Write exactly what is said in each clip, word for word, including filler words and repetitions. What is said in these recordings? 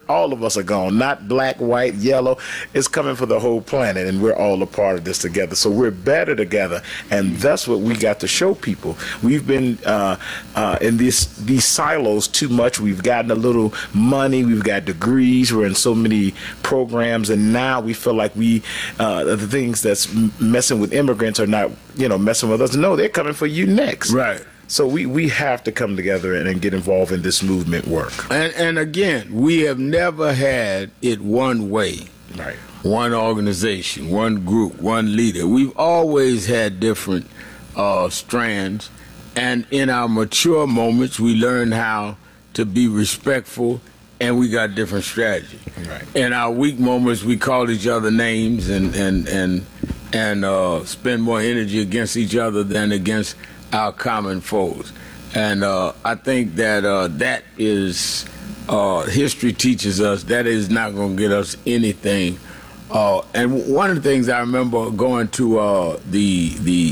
all of us are gone, not black, white, yellow. It's coming for the whole planet, and we're all a part of this together. So we're better together, and that's what we got to show people. We've been uh, uh, in these these silos too much. We've gotten a little money, we've got degrees, we're in so many programs, and now we feel like we uh, the things that's messing with immigrants are not, you know, messing with us. No, they're coming for you next. Right. So we, we have to come together and, and get involved in this movement work. And, and again, we have never had it one way. Right. One organization, one group, one leader. We've always had different uh, strands. And in our mature moments, we learn how to be respectful, and we got different strategy. Right. In our weak moments, we call each other names and, and, and, and uh, spend more energy against each other than against our common foes. And uh, I think that uh, that is, uh, history teaches us, that is not going to get us anything. Uh, and one of the things I remember going to uh, the the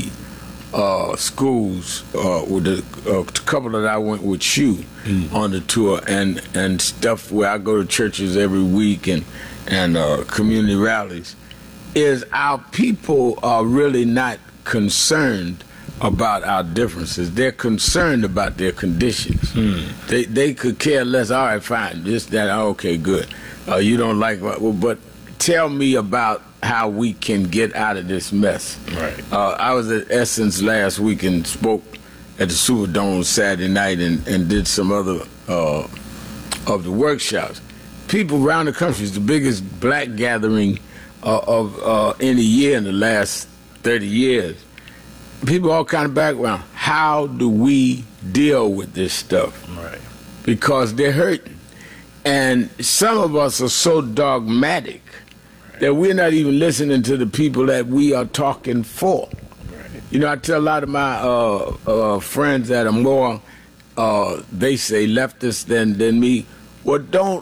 uh, schools, uh, with the uh, couple that I went with you mm. on the tour, and, and stuff where I go to churches every week and, and uh, community rallies, is our people are really not concerned about our differences. They're concerned about their conditions. Hmm. They they could care less. All right, fine, this, that, okay, good. Uh, you don't like, well, but tell me about how we can get out of this mess. Right. Uh, I was at Essence last week and spoke at the Superdome Saturday night and, and did some other uh, of the workshops. People around the country, it's the biggest black gathering uh, of uh, any year in the last thirty years. People all kind of background. How do we deal with this stuff? Right. Because they're hurting. And some of us are so dogmatic right. that we're not even listening to the people that we are talking for. Right. You know, I tell a lot of my uh, uh, friends that are more, uh, they say, leftist than, than me, well, don't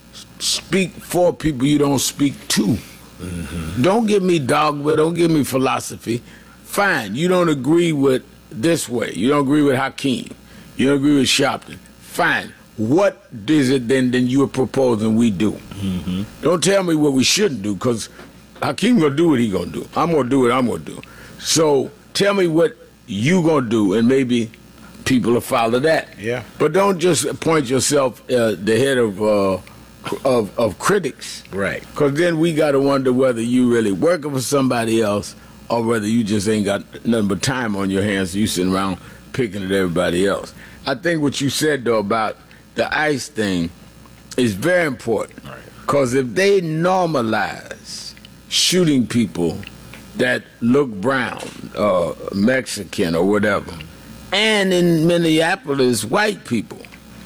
speak for people you don't speak to. Mm-hmm. Don't give me dogma, don't give me philosophy. Fine, you don't agree with this way. You don't agree with Hakeem. You don't agree with Sharpton. Fine. What is it then then you are proposing we do? Mm-hmm. Don't tell me what we shouldn't do, because Hakeem gonna do what he gonna do. I'm gonna do what I'm gonna do. So tell me what you gonna do, and maybe people will follow that. Yeah. But don't just point yourself uh, the head of uh, of of critics. Right. Because then we gotta wonder whether you really working for somebody else, or whether you just ain't got nothing but time on your hands, so you sitting around picking at everybody else. I think what you said, though, about the ICE thing is very important. Because right. if they normalize shooting people that look brown, uh, Mexican or whatever, and in Minneapolis, white people,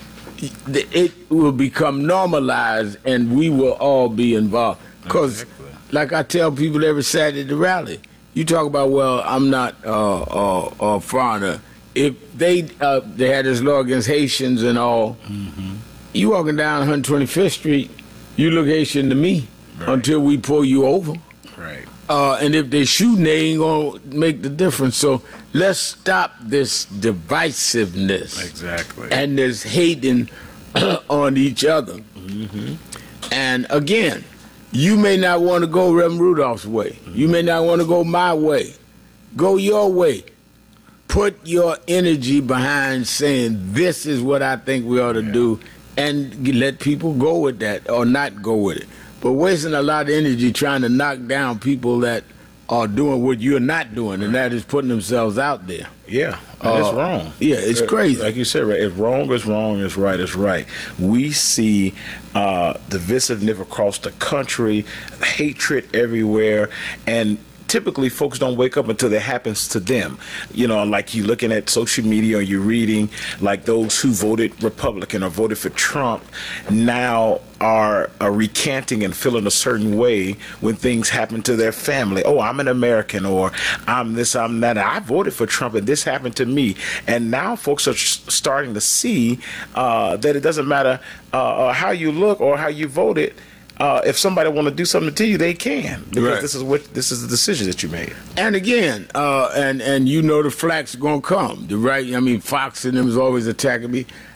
it will become normalized and we will all be involved. Because, exactly. like I tell people every Saturday at the rally, you talk about, well, I'm not uh, uh, a foreigner. If they uh, they had this law against Haitians and all, mm-hmm. you walking down one hundred twenty-fifth Street, you look Haitian to me right. until we pull you over. Right. Uh, and if they shooting, they ain't gonna make the difference. So let's stop this divisiveness. Exactly. And this hating on each other. Mm-hmm. And again, you may not want to go Reverend Rudolph's way. You may not want to go my way. Go your way. Put your energy behind saying, this is what I think we ought to yeah. do, and let people go with that or not go with it. But wasting a lot of energy trying to knock down people that are doing what you're not doing, and that is putting themselves out there. Yeah, and uh, it's wrong. Yeah, it's crazy. Like you said, right, if wrong is wrong, is right is right. We see uh, divisiveness across the country, hatred everywhere, and typically folks don't wake up until it happens to them. You know, like you looking at social media or you're reading, like those who voted Republican or voted for Trump now are, are recanting and feeling a certain way when things happen to their family. Oh, I'm an American, or I'm this, I'm that. I voted for Trump and this happened to me. And now folks are starting to see uh, that it doesn't matter uh, how you look or how you voted. Uh, if somebody want to do something to you, they can, because right. this is what this is the decision that you made. And again, uh, and and you know the flack's gonna come, the right? I mean, Fox and them is always attacking me.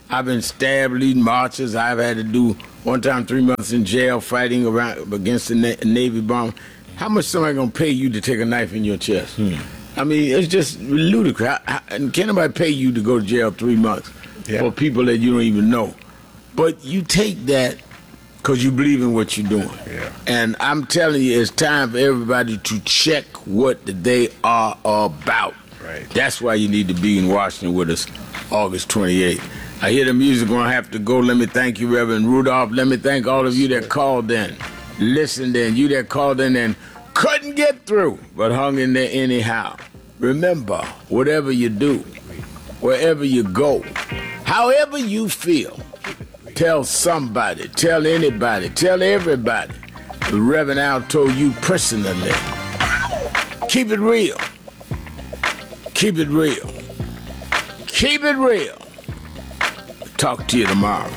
I've been stabbed leading marches. I've had to do one time three months in jail fighting around against the Na- Navy bomb. How much somebody gonna pay you to take a knife in your chest? Hmm. I mean, it's just ludicrous. I, I, and can't nobody pay you to go to jail three months yeah. for people that you don't even know? But you take that because you believe in what you're doing. Yeah. And I'm telling you, it's time for everybody to check what they are about. Right. That's why you need to be in Washington with us August twenty-eighth. I hear the music gonna have to go. Let me thank you, Reverend Rudolph. Let me thank all of you that called in, listened in, you that called in and couldn't get through, but hung in there anyhow. Remember, whatever you do, wherever you go, however you feel, tell somebody, tell anybody, tell everybody. The Reverend Al told you personally. Keep it real. Keep it real. Keep it real. Talk to you tomorrow.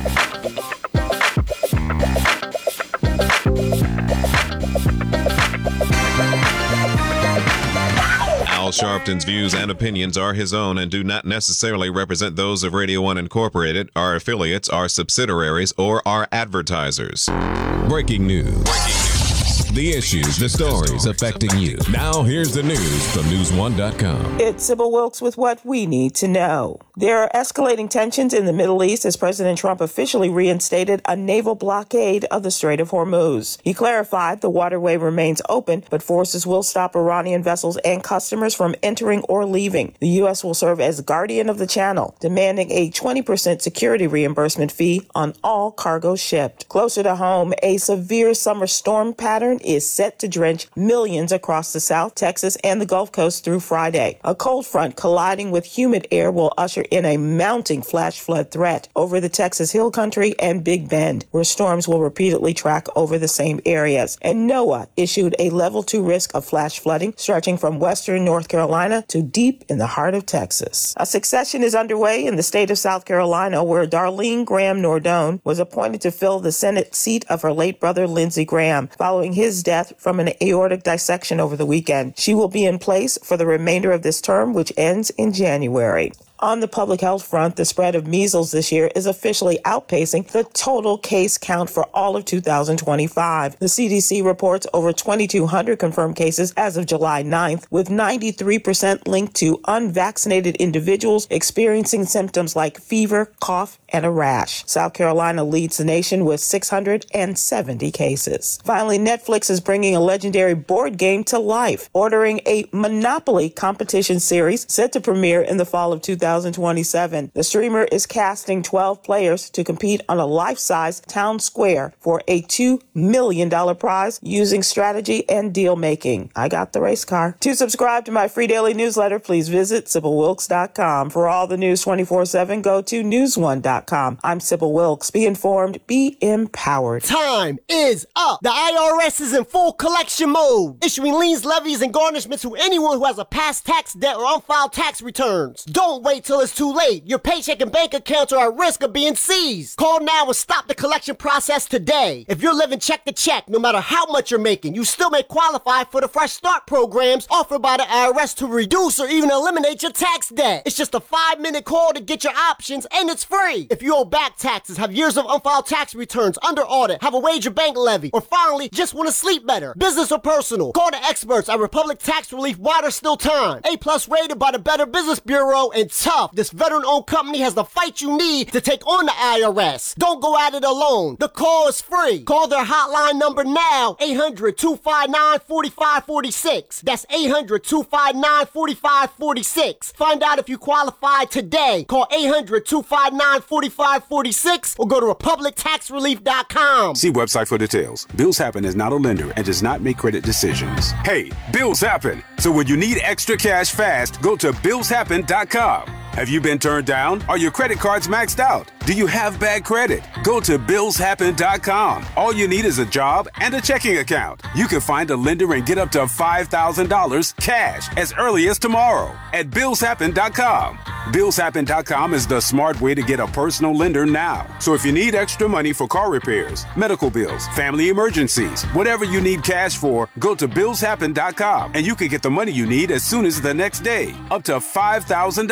Al Sharpton's views and opinions are his own and do not necessarily represent those of Radio One Incorporated, our affiliates, our subsidiaries, or our advertisers. Breaking news. Breaking news. The issues, the stories affecting you. Now here's the news from news one dot com. It's Sybil Wilkes with what we need to know. There are escalating tensions in the Middle East as President Trump officially reinstated a naval blockade of the Strait of Hormuz. He clarified the waterway remains open, but forces will stop Iranian vessels and customers from entering or leaving. The U S will serve as guardian of the channel, demanding a twenty percent security reimbursement fee on all cargo shipped. Closer to home, a severe summer storm pattern is set to drench millions across the South, Texas, and the Gulf Coast through Friday. A cold front colliding with humid air will usher in a mounting flash flood threat over the Texas Hill Country and Big Bend, where storms will repeatedly track over the same areas. And NOAA issued a level two risk of flash flooding stretching from western North Carolina to deep in the heart of Texas. A succession is underway in the state of South Carolina, where Darlene Graham Nordone was appointed to fill the Senate seat of her late brother Lindsey Graham, following his death from an aortic dissection over the weekend. She will be in place for the remainder of this term, which ends in January. On the public health front, the spread of measles this year is officially outpacing the total case count for all of two thousand twenty-five. The C D C reports over twenty-two hundred confirmed cases as of July ninth, with ninety-three percent linked to unvaccinated individuals experiencing symptoms like fever, cough, and a rash. South Carolina leads the nation with six hundred seventy cases. Finally, Netflix is bringing a legendary board game to life, ordering a Monopoly competition series set to premiere in the fall of two thousand twenty-seven. The streamer is casting twelve players to compete on a life-size town square for a two million dollars prize using strategy and deal-making. I got the race car. To subscribe to my free daily newsletter, please visit Sybil Wilkes dot com. For all the news twenty-four seven, go to news one dot com. I'm Sybil Wilkes. Be informed, be empowered. Time is up. The I R S is in full collection mode, issuing liens, levies, and garnishments to anyone who has a past tax debt or unfiled tax returns. Don't wait till it's too late. Your paycheck and bank accounts are at risk of being seized. Call now and stop the collection process today. If you're living check to check, no matter how much you're making, you still may qualify for the Fresh Start programs offered by the I R S to reduce or even eliminate your tax debt. It's just a five-minute call to get your options, and it's free. If you owe back taxes, have years of unfiled tax returns, under audit, have a wage or bank levy, or finally just want to sleep better, business or personal, call the experts at Republic Tax Relief while there's still time. A-plus rated by the Better Business Bureau, and tough. This veteran-owned company has the fight you need to take on the I R S. Don't go at it alone. The call is free. Call their hotline number now, eight hundred, two five nine, four five four six. That's eight hundred, two five nine, four five four six. Find out if you qualify today. Call eight hundred, two five nine, four five four six or go to republic tax relief dot com. See website for details. Bills Happen is not a lender and does not make credit decisions. Hey, bills happen. So when you need extra cash fast, go to bills happen dot com. Have you been turned down? Are your credit cards maxed out? Do you have bad credit? Go to bills happen dot com. All you need is a job and a checking account. You can find a lender and get up to five thousand dollars cash as early as tomorrow at bills happen dot com. bills happen dot com is the smart way to get a personal lender now. So if you need extra money for car repairs, medical bills, family emergencies, whatever you need cash for, go to bills happen dot com and you can get the money you need as soon as the next day, up to five thousand dollars.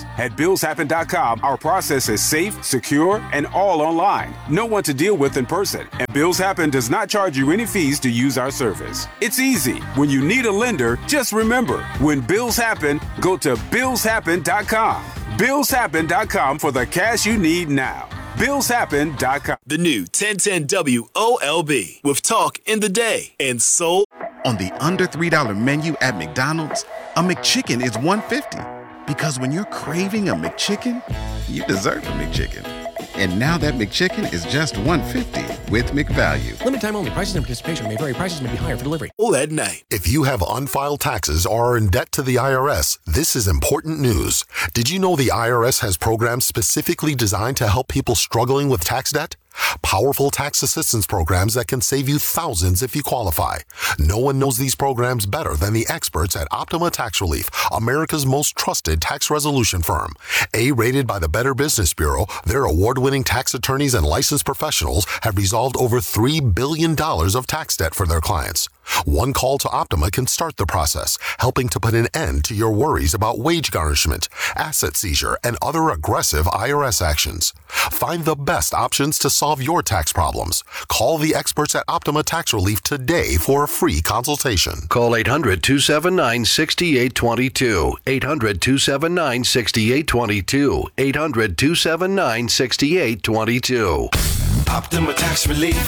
At bills happen dot com, our process is safe, secure, and all online. No one to deal with in person. And Bills Happen does not charge you any fees to use our service. It's easy. When you need a lender, just remember, when bills happen, go to bills happen dot com. bills happen dot com for the cash you need now. bills happen dot com. The new ten ten W O L B with talk in the day and soul. On the under three dollar menu at McDonald's, a McChicken is one fifty. Because when you're craving a McChicken, you deserve a McChicken. And now that McChicken is just one fifty with McValue. Limited time only. Prices and participation may vary. Prices may be higher for delivery. All at night. If you have unfiled taxes or are in debt to the I R S, this is important news. Did you know the I R S has programs specifically designed to help people struggling with tax debt? Powerful tax assistance programs that can save you thousands if you qualify. No one knows these programs better than the experts at Optima Tax Relief, America's most trusted tax resolution firm. A-rated by the Better Business Bureau, their award-winning tax attorneys and licensed professionals have resolved over three billion dollars of tax debt for their clients. One call to Optima can start the process, helping to put an end to your worries about wage garnishment, asset seizure, and other aggressive I R S actions. Find the best options to solve your tax problems. Call the experts at Optima Tax Relief today for a free consultation. Call eight hundred, two seven nine, six eight two two. eight hundred, two seven nine, six eight two two. eight hundred, two seven nine, six eight two two. Optima Tax Relief.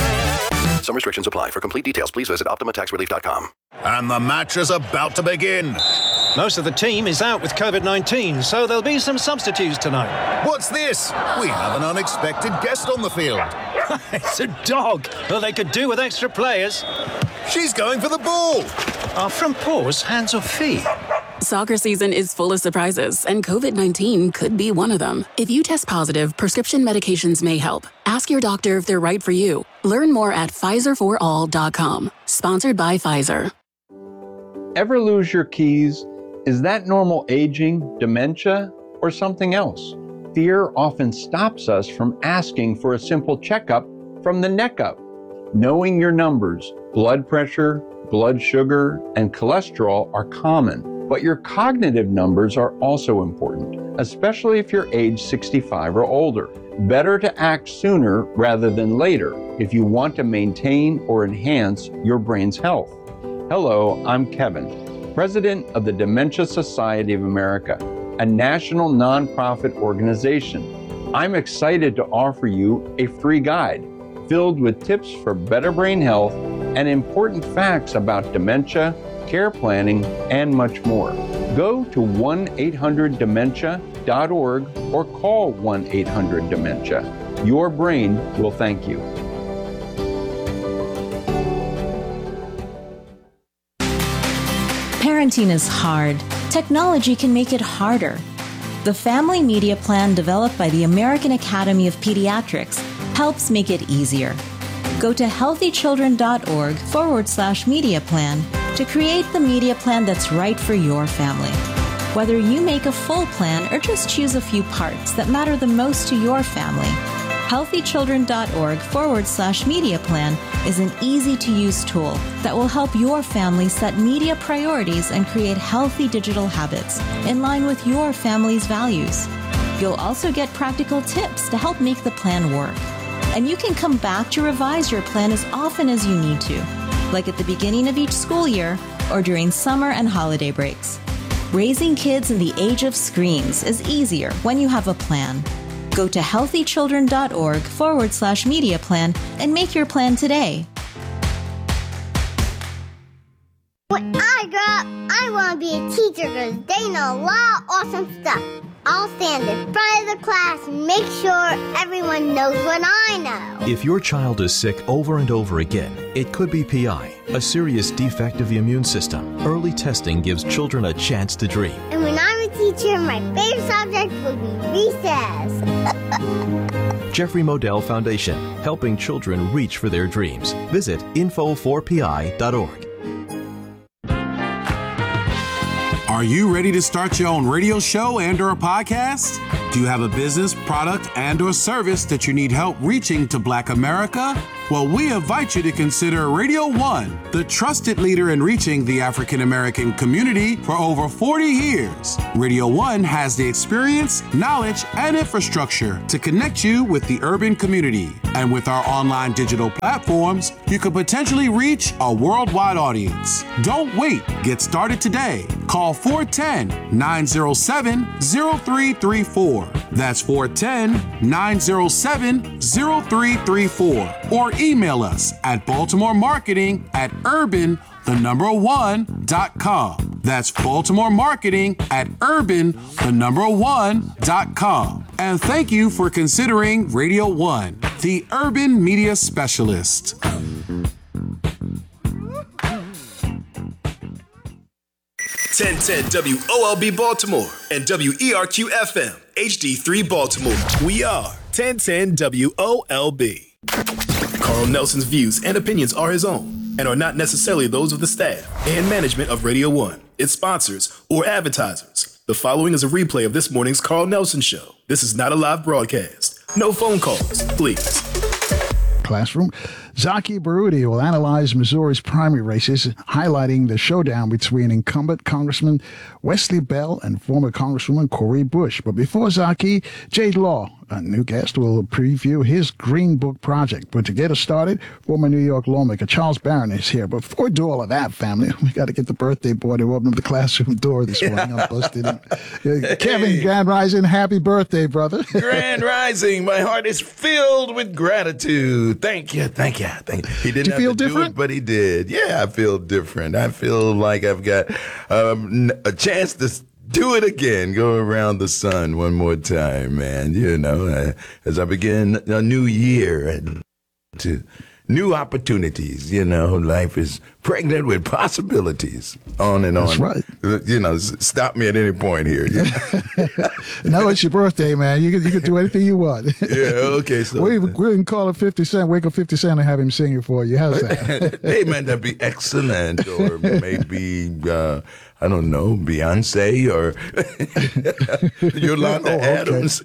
Some restrictions apply. For complete details, please visit optima tax relief dot com. And the match is about to begin. Most of the team is out with COVID nineteen, so there'll be some substitutes tonight. What's this? We have an unexpected guest on the field. It's a dog. Well, they could do with extra players. She's going for the ball. Are front paws hands or feet? Soccer season is full of surprises, and COVID nineteen could be one of them. If you test positive, prescription medications may help. Ask your doctor if they're right for you. Learn more at Pfizer for all dot com. Sponsored by Pfizer. Ever lose your keys? Is that normal aging, dementia, or something else? Fear often stops us from asking for a simple checkup from the neck up. Knowing your numbers, blood pressure, blood sugar, and cholesterol are common, but your cognitive numbers are also important, especially if you're age sixty-five or older. Better to act sooner rather than later if you want to maintain or enhance your brain's health. Hello, I'm Kevin, President of the Dementia Society of America, a national nonprofit organization. I'm excited to offer you a free guide filled with tips for better brain health and important facts about dementia, care planning, and much more. Go to one eight hundred dementia dot org or call one eight hundred dementia. Your brain will thank you. Parenting is hard. Technology can make it harder. The Family Media Plan developed by the American Academy of Pediatrics helps make it easier. Go to healthychildren.org forward slash media plan to create the media plan that's right for your family. Whether you make a full plan or just choose a few parts that matter the most to your family, healthychildren.org forward slash media plan is an easy-to-use tool that will help your family set media priorities and create healthy digital habits in line with your family's values. You'll also get practical tips to help make the plan work. And you can come back to revise your plan as often as you need to, like at the beginning of each school year or during summer and holiday breaks. Raising kids in the age of screens is easier when you have a plan. Go to healthychildren.org forward slash media plan and make your plan today. When I grow up, I want to be a teacher because they know a lot of awesome stuff. I'll stand in front of the class and make sure everyone knows what I know. If your child is sick over and over again, it could be P I, a serious defect of the immune system. Early testing gives children a chance to dream. And when I'm a teacher, my favorite subject will be recess. Jeffrey Modell Foundation, helping children reach for their dreams. Visit info four p i dot org. Are you ready to start your own radio show and or a podcast? Do you have a business, product, and or service that you need help reaching to Black America? Well, we invite you to consider Radio One, the trusted leader in reaching the African American community for over forty years. Radio One has the experience, knowledge, and infrastructure to connect you with the urban community. And with our online digital platforms, you could potentially reach a worldwide audience. Don't wait. Get started today. Call four one zero, nine zero seven, zero three three four. That's four one zero, nine zero seven, zero three three four. Or email us at Baltimore Marketing at urban, the number one, dot com. That's Baltimore Marketing at urban, the number one, dot com. And thank you for considering Radio One, the urban media specialist. ten ten W O L B Baltimore and W E R Q F M H D three Baltimore. We are ten ten W O L B. Carl Nelson's views and opinions are his own and are not necessarily those of the staff and management of Radio One, its sponsors, or advertisers. The following is a replay of this morning's Carl Nelson Show. This is not a live broadcast. No phone calls, please. Classroom. Zaki Baruti will analyze Missouri's primary races, highlighting the showdown between incumbent Congressman Wesley Bell and former Congresswoman Cori Bush. But before Zaki, Jade Law, a new guest, will preview his Green Book project. But to get us started, former New York lawmaker Charles Barron is here. But before we do all of that, family, we got to get the birthday boy to open up the classroom door this morning. I'm busted in. Uh, Kevin, Grand Rising, happy birthday, brother. Grand Rising, my heart is filled with gratitude. Thank you, thank you, thank you. He didn't Do you have feel to different? do it, but he did. Yeah, I feel different. I feel like I've got um, a chance to do it again, go around the sun one more time, man. You know, uh, as I begin a new year and to new opportunities. You know, life is pregnant with possibilities. On and on. That's right. You know, s- stop me at any point here. You know? Now it's your birthday, man. You can, you can do anything you want. Yeah, okay. So we, we can call it fifty Cent, wake up fifty Cent and have him sing it for you. How's that? Hey, man, that'd be excellent. Or maybe, uh, I don't know, Beyonce or Yolanda Oh, okay. Adams.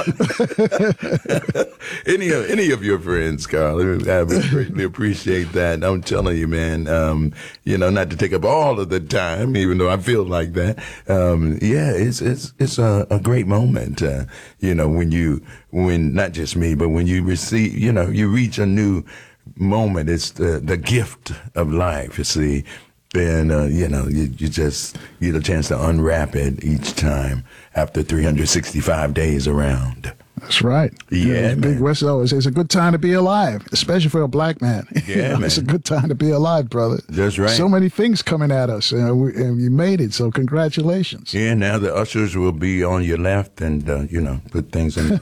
Yolanda. any, of, any of your friends, Carl. I would greatly appreciate that. I'm telling you, man, um, you know, not to take up all of the time, even though I feel like that. Um, yeah, it's it's it's a, a great moment, uh, you know, when you, when not just me, but when you receive, you know, you reach a new moment. It's the, the gift of life, you see. And, uh, you know, you, you just get a chance to unwrap it each time after three hundred sixty-five days around. That's right. Yeah, Big man. West always says it's a good time to be alive, especially for a black man. Yeah, You know, man. It's a good time to be alive, brother. That's right. So many things coming at us, and, we, and you made it, so congratulations. Yeah, now the ushers will be on your left and, uh, you know, put things in.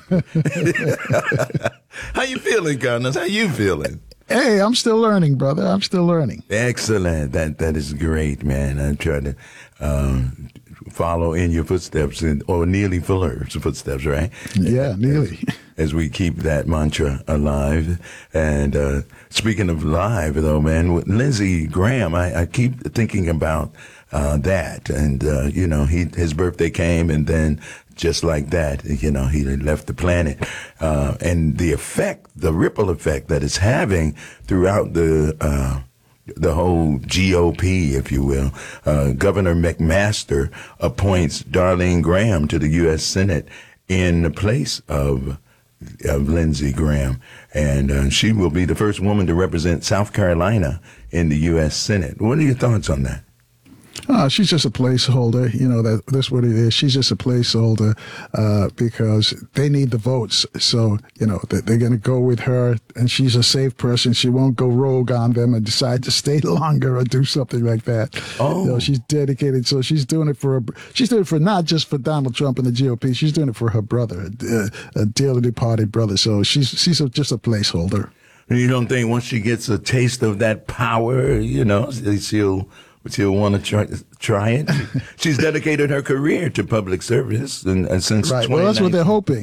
How you feeling, Carlos? How you feeling? Hey, I'm still learning, brother. I'm still learning. Excellent. That That is great, man. I try to um, follow in your footsteps, and, or Neely Fuller's footsteps, right? Yeah, Neely. As we keep that mantra alive. And uh, speaking of live, though, man, with Lindsey Graham, I, I keep thinking about uh, that. And, uh, you know, he his birthday came, and then just like that, you know, he left the planet. Uh, and the effect, the ripple effect that it's having throughout the uh, the whole G O P, if you will. Uh, Governor McMaster appoints Darlene Graham to the U S Senate in the place of of Lindsey Graham, and uh, she will be the first woman to represent South Carolina in the U S Senate. What are your thoughts on that? Oh, she's just a placeholder. You know, that that's what it is. She's just a placeholder uh, because they need the votes. So, you know, they, they're going to go with her, and she's a safe person. She won't go rogue on them and decide to stay longer or do something like that. Oh. You know, she's dedicated. So she's doing it for her, she's doing it for not just for Donald Trump and the G O P. She's doing it for her brother, a, a dearly departed brother. So she's she's a, just a placeholder. You don't think once she gets a taste of that power, you know, she'll she'll want to try try it? She's dedicated her career to public service, and, and since Right. Well, that's what they're hoping.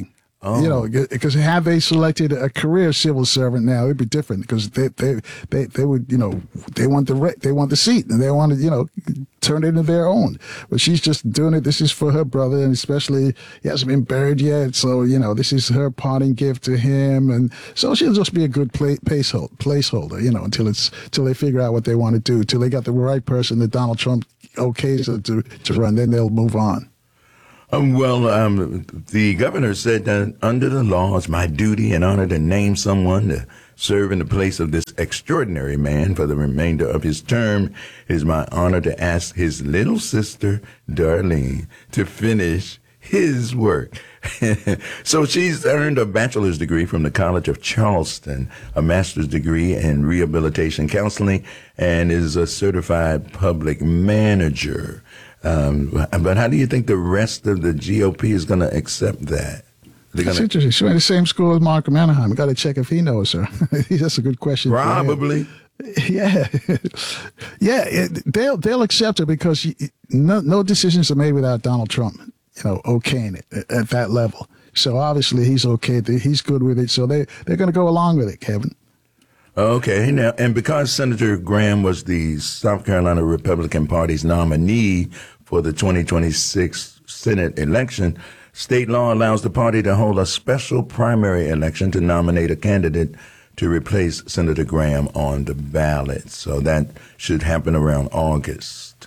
Oh. You know, because had they selected a career civil servant now, it'd be different because they they, they, they would, you know, they want the re- they want the seat and they want to, you know, turn it into their own. But she's just doing it. This is for her brother, and especially he hasn't been buried yet. So, you know, this is her parting gift to him. And so she'll just be a good play, placeholder, you know, until it's until they figure out what they want to do, until they got the right person that Donald Trump okays to, to run. Then they'll move on. Um, well, um, the governor said that under the law, it's my duty and honor to name someone to serve in the place of this extraordinary man for the remainder of his term. It is my honor to ask his little sister, Darlene, to finish his work. So she's earned a bachelor's degree from the College of Charleston, a master's degree in rehabilitation counseling, and is a certified public manager. Um, but how do you think the rest of the G O P is going to accept that? They're That's gonna... interesting. She went to the same school as Mark Mannerheim. Got to check if he knows her. That's a good question. Probably. Yeah, yeah. It, they'll they'll accept her because she, no no decisions are made without Donald Trump, you know, okaying it at, at that level. So obviously he's okay. He's good with it. So they they're going to go along with it, Kevin. Okay, now, and because Senator Graham was the South Carolina Republican Party's nominee for the twenty twenty-six Senate election, state law allows the party to hold a special primary election to nominate a candidate to replace Senator Graham on the ballot. So that should happen around August.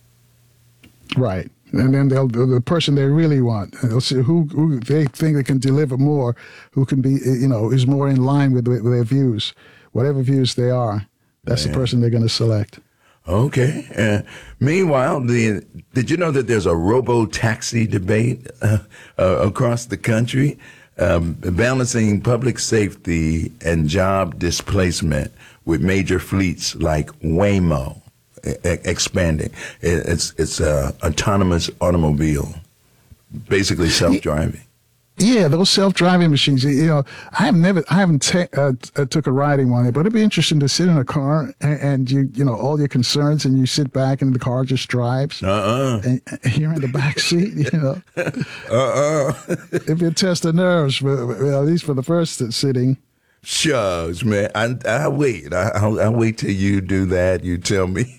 Right. And then they'll the person they really want. They'll see who, who they think they can deliver more, who can be, you know, is more in line with, with their views. Whatever views they are, that's Man. the person they're going to select. Okay. Uh, meanwhile, the did you know that there's a robo-taxi debate uh, uh, across the country, um, balancing public safety and job displacement with major fleets like Waymo e- expanding? It, it's it's a autonomous automobile, basically self-driving. Yeah, those self-driving machines. You know, I have never, I haven't ta- uh, uh, took a ride in one, but it'd be interesting to sit in a car and, and you, you know, all your concerns, and you sit back and the car just drives. Uh-uh. And you're in the back seat. You know. uh-uh. It'd be a test of nerves, but, well, at least for the first sitting. Shucks, man. I I wait. I I'll, I'll wait till you do that. You tell me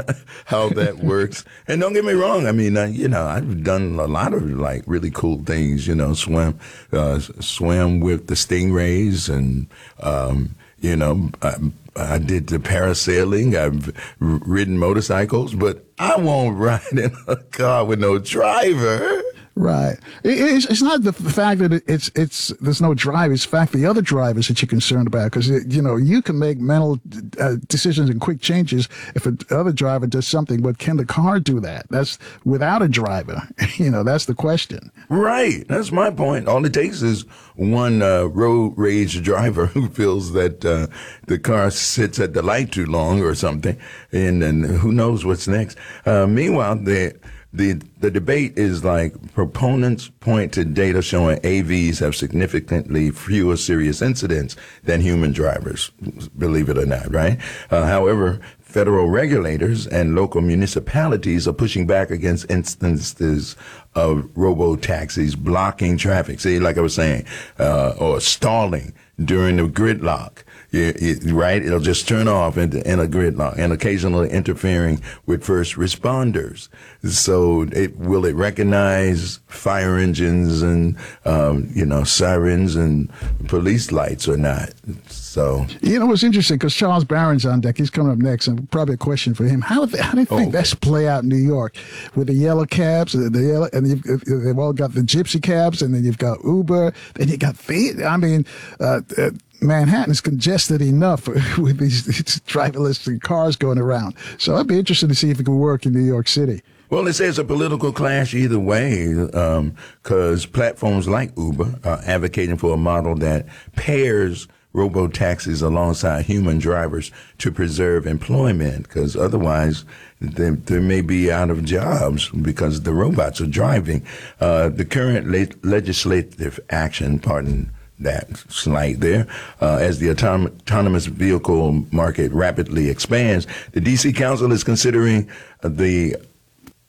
how that works. And don't get me wrong. I mean, uh, you know, I've done a lot of like really cool things. You know, swim, uh, swim with the stingrays, and um, you know, I, I did the parasailing. I've ridden motorcycles, but I won't ride in a car with no driver. Right. It, it's, it's not the fact that it's it's there's no drive. It's the fact the other drivers that you're concerned about, because you know you can make mental uh, decisions and quick changes if a other driver does something, but can the car do that? That's without a driver. You know, that's the question. Right. That's my point. All it takes is one uh, road rage driver who feels that uh, the car sits at the light too long or something, and then who knows what's next. Uh, meanwhile, the The the debate is like proponents point to data showing A Vs have significantly fewer serious incidents than human drivers, believe it or not, right? Uh, however, federal regulators and local municipalities are pushing back against instances of robo-taxis blocking traffic, see, like I was saying, uh, or stalling during the gridlock. It, it, right? It'll just turn off in, in a gridlock, and occasionally interfering with first responders. So it, will it recognize fire engines and, um, you know, sirens and police lights or not? So, you know, it's interesting because Charles Barron's on deck. He's coming up next, and probably a question for him. How, how do you think oh. that's play out in New York with the yellow cabs, the yellow, and you've, they've all got the gypsy cabs, and then you've got Uber, then you got the, I mean, uh, uh Manhattan is congested enough with these driverless cars going around. So I'd be interested to see if it can work in New York City. Well, it says a political clash either way, because um, platforms like Uber are advocating for a model that pairs robo-taxis alongside human drivers to preserve employment, because otherwise they, they may be out of jobs because the robots are driving. Uh, the current le- legislative action, pardon that slight there, uh, as the autom- autonomous vehicle market rapidly expands, the D C Council is considering the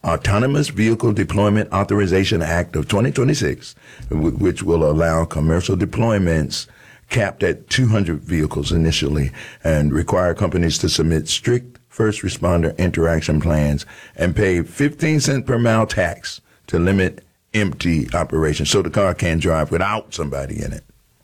Autonomous Vehicle Deployment Authorization Act of twenty twenty-six, which will allow commercial deployments capped at two hundred vehicles initially and require companies to submit strict first responder interaction plans and pay fifteen cents per mile tax to limit empty operations so the car can drive without somebody in it.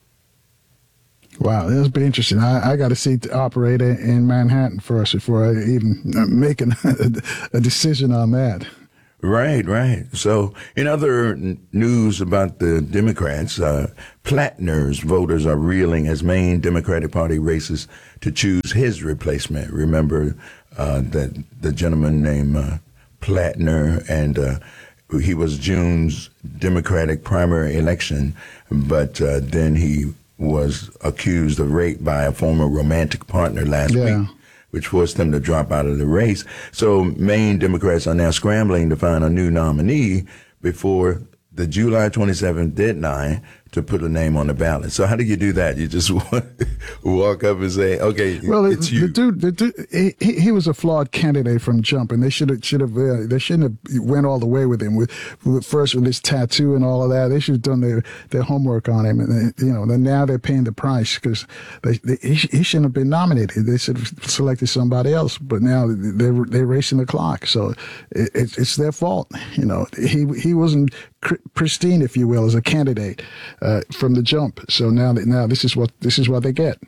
Wow, this will be interesting. I, I got to see the operator in Manhattan first before I even make an, a decision on that. Right, right. So, in other n- news about the Democrats, uh, Plattner's voters are reeling as Maine Democratic Party races to choose his replacement. Remember uh, that the gentleman named uh, Plattner, and uh, he was June's Democratic primary election, but uh, then he was accused of rape by a former romantic partner last Yeah. week, which forced him to drop out of the race. So Maine Democrats are now scrambling to find a new nominee before the July twenty-seventh deadline to put a name on the ballot. So how do you do that? You just walk up and say, okay, well, it's the, you. the dude, the dude he, he was a flawed candidate from jump, and they should have, should have, uh, they shouldn't have went all the way with him. With, with first with his tattoo and all of that, they should have done their, their homework on him. And they, you know, then now they're paying the price because they, they, he, he shouldn't have been nominated. They should have selected somebody else. But now they're they're racing the clock, so it, it, it's their fault. You know, he he wasn't pristine, if you will, as a candidate uh, from the jump. So now, now this is what this is what they get.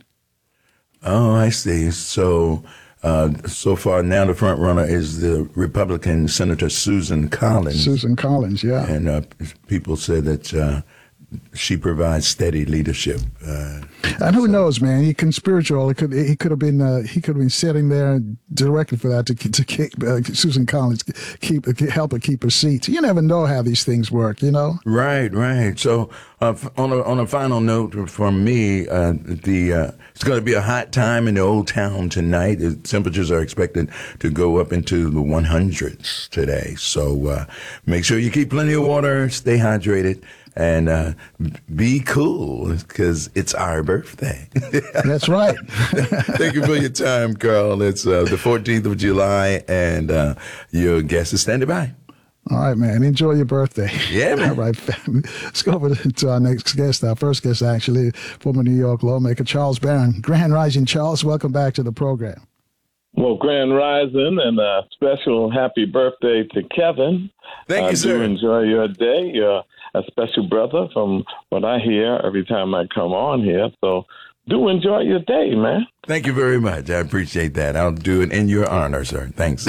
Oh, I see. So, uh, so far now the front runner is the Republican Senator Susan Collins. Susan Collins, yeah. And uh, people say that uh, she provides steady leadership. Uh, and who so. knows, man? He can spiritual. He could he could have been uh, he could have been sitting there directly for that to to keep uh, Susan Collins keep help her keep her seat. You never know how these things work, you know. Right, right. So uh, on a on a final note from me, uh, the uh, it's going to be a hot time in the Old Town tonight. The temperatures are expected to go up into the one hundreds today. So uh, make sure you keep plenty of water, stay hydrated. And uh, be cool because it's our birthday. That's right. Thank you for your time, Carl. It's uh, the fourteenth of July, and uh, your guest is standing by. All right, man. Enjoy your birthday. Yeah, man. All right, family. Let's go over to our next guest, our first guest, actually, former New York lawmaker Charles Barron. Grand Rising, Charles. Welcome back to the program. Well, Grand Rising and a special happy birthday to Kevin. Thank you, I sir. do enjoy your day. You're a special brother from what I hear every time I come on here. So do enjoy your day, man. Thank you very much. I appreciate that. I'll do it in your honor, sir. Thanks.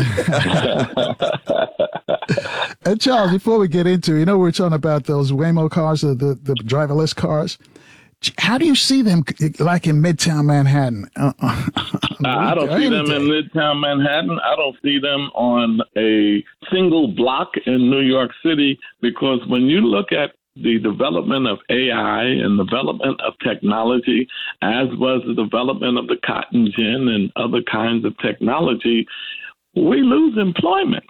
And Charles, before we get into, you know, we're talking about those Waymo cars, the, the, the driverless cars. How do you see them, like in Midtown Manhattan? Uh, I don't see them in Midtown Manhattan. I don't see them on a single block in New York City, because when you look at the development of A I and development of technology, as was the development of the cotton gin and other kinds of technology, we lose employment.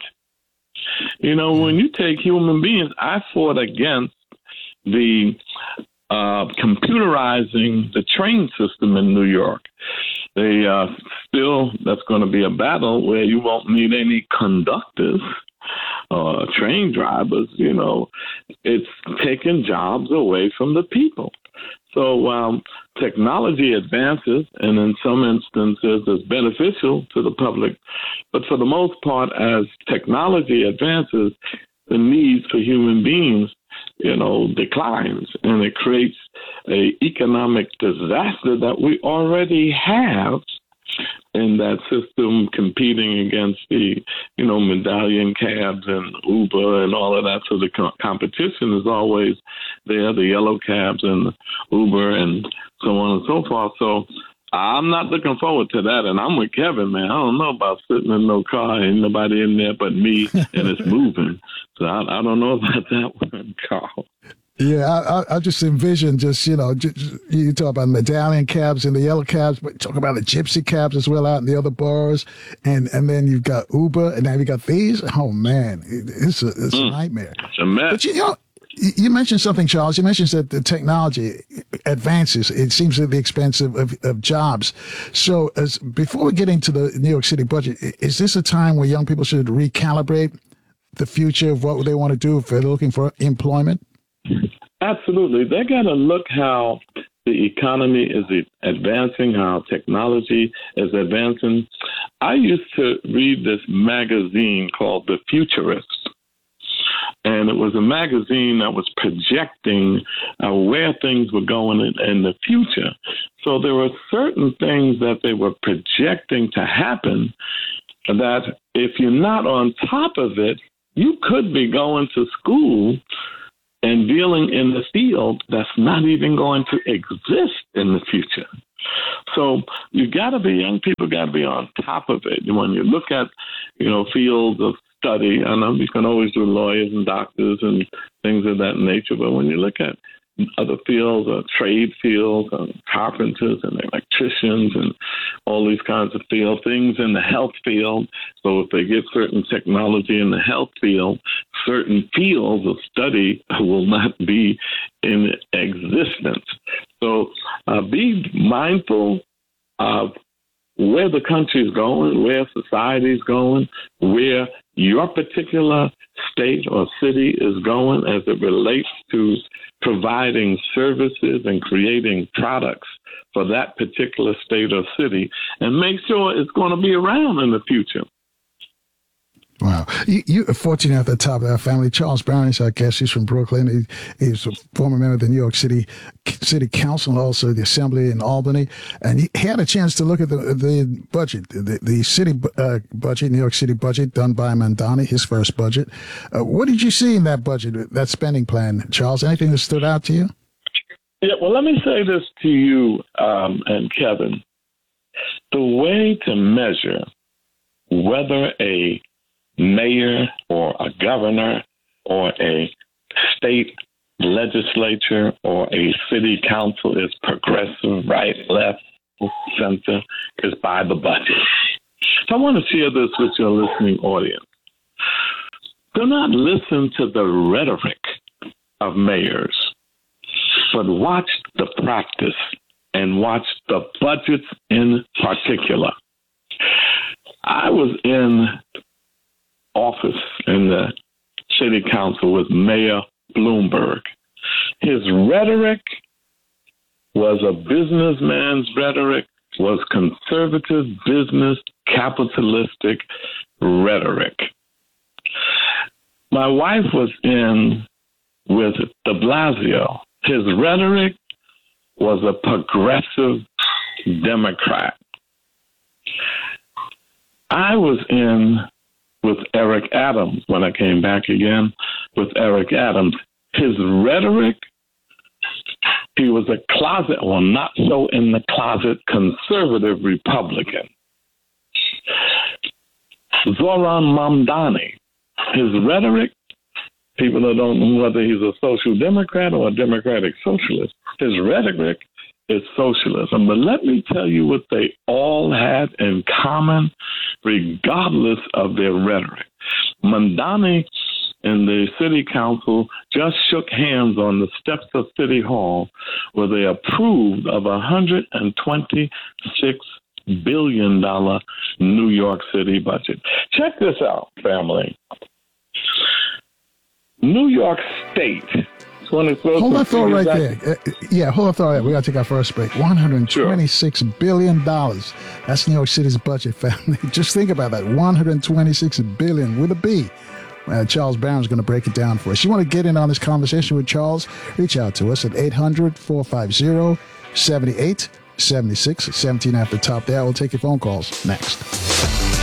You know, when you take human beings, I fought against the Uh, computerizing the train system in New York. They uh, still, that's going to be a battle where you won't need any conductors or uh, train drivers. You know, it's taking jobs away from the people. So um, technology advances, and in some instances is beneficial to the public. But for the most part, as technology advances, the needs for human beings, you know, declines, and it creates a economic disaster that we already have in that system, competing against the, you know, medallion cabs and Uber and all of that. So the co- competition is always there, the yellow cabs and Uber and so on and so forth. So I'm not looking forward to that. And I'm with Kevin, man. I don't know about sitting in no car, ain't nobody in there but me, and it's moving. So I, I don't know about that one, Carl. Yeah, I, I just envision just, you know, just, you talk about medallion cabs and the yellow cabs, but talk about the gypsy cabs as well out in the other bars. And and then you've got Uber, and now you got these. Oh, man, it's a, it's mm, a nightmare. It's a mess. But, you know, you mentioned something, Charles. You mentioned that the technology advances. It seems at the expense of, of, of jobs. So as before we get into the New York City budget, is this a time where young people should recalibrate the future of what they want to do if they're looking for employment? Absolutely. They got to look how the economy is advancing, how technology is advancing. I used to read this magazine called The Futurist, and it was a magazine that was projecting uh, where things were going in, in the future. So there were certain things that they were projecting to happen that if you're not on top of it, you could be going to school and dealing in the field that's not even going to exist in the future. So you got to be, young people got to be on top of it. When you look at, you know, fields of study, I know you can always do lawyers and doctors and things of that nature, but when you look at other fields, or trade fields, or carpenters and electricians and all these kinds of field things in the health field. So if they get certain technology in the health field, certain fields of study will not be in existence. So uh, be mindful of where the country is going, where society is going, where your particular state or city is going as it relates to providing services and creating products for that particular state or city, and make sure it's going to be around in the future. Wow. You, you are fortunate at the top of our family. Charles Brown is our guest. He's from Brooklyn. He, he's a former member of the New York City City Council and also the Assembly in Albany. And he had a chance to look at the the budget, the, the city uh, budget, New York City budget done by Mamdani, his first budget. Uh, what did you see in that budget, that spending plan, Charles? Anything that stood out to you? Yeah, well, let me say this to you um, and Kevin. The way to measure whether a mayor or a governor or a state legislature or a city council is progressive, right, left, center, is by the budget. So I want to share this with your listening audience. Do not listen to the rhetoric of mayors, but watch the practice and watch the budgets in particular. I was in office in the city council with Mayor Bloomberg. His rhetoric was a businessman's rhetoric, was conservative business, capitalistic rhetoric. My wife was in with de Blasio. His rhetoric was a progressive Democrat. I was in with Eric Adams when I came back again with Eric Adams. His rhetoric, he was a closet, well, not so in the closet, conservative Republican. Zoran Mamdani, his rhetoric, people that don't know whether he's a social democrat or a democratic socialist, his rhetoric is socialism. But let me tell you what they all had in common, regardless of their rhetoric. Mamdani and the city council just shook hands on the steps of City Hall where they approved of a one hundred twenty-six billion dollars New York City budget. Check this out, family. New York State. Hold that thought right there. Uh, yeah, hold that thought right there. We got to take our first break. one hundred twenty-six sure. billion dollars. That's New York City's budget, family. Just think about that. one hundred twenty-six billion dollars with a B. Uh, Charles Brown's going to break it down for us. You want to get in on this conversation with Charles? Reach out to us at eight hundred, four five zero, seven eight seven six. seventeen after top there. We'll take your phone calls next.